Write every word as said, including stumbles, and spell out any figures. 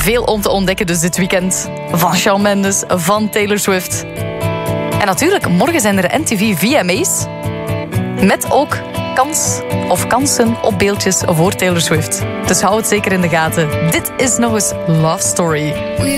veel om te ontdekken dus dit weekend. Van Shawn Mendes, van Taylor Swift. En natuurlijk, morgen zijn er N T V V M A's. Met ook kans of kansen op beeldjes voor Taylor Swift. Dus hou het zeker in de gaten. Dit is nog eens Love Story.